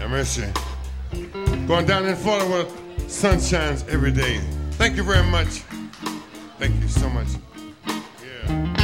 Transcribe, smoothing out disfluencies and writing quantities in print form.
mercy. Going down in Florida where sun shines every day. Thank you very much. Thank you so much. Yeah.